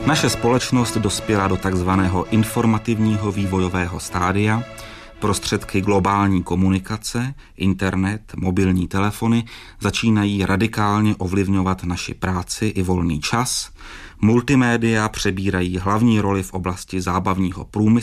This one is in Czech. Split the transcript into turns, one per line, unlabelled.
Naše společnost dospěla do takzvaného informativního vývojového stádia. Prostředky globální komunikace, internet, mobilní telefony začínají radikálně ovlivňovat naši práci i volný čas. Multimédia přebírají hlavní roli v oblasti zábavního průmyslu